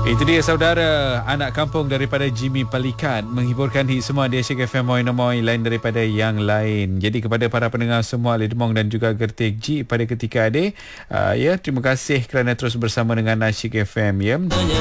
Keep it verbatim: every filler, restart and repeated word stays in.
Itu dia saudara, anak kampung daripada Jimmy Palikat menghiburkan hit semua di Asyik F M Moy-Moy lain daripada yang lain. Jadi kepada para pendengar semua Lidemong dan juga Gertik G pada ketika adik, uh, ya terima kasih kerana terus bersama dengan Asyik F M ya.